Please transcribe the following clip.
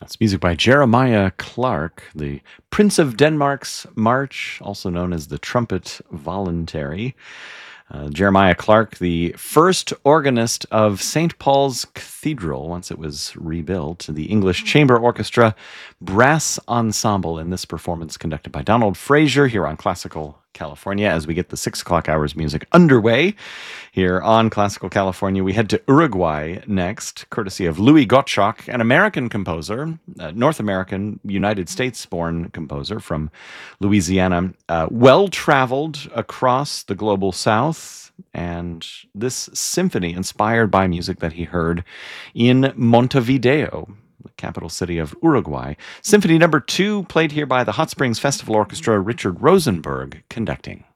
That's music by Jeremiah Clark, the Prince of Denmark's March, also known as the Trumpet Voluntary. Jeremiah Clark, the first organist of St. Paul's Cathedral, once it was rebuilt, the English Chamber Orchestra Brass Ensemble, in this performance conducted by Donald Frazier here on Classical California. As we get the 6 o'clock hours music underway here on Classical California, we head to Uruguay next, courtesy of Louis Gottschalk, an American composer, North American, United States-born composer from Louisiana, well-traveled across the global south, and this symphony inspired by music that he heard in Montevideo, the capital city of Uruguay. Symphony number 2, played here by the Hot Springs Festival Orchestra, Richard Rosenberg conducting.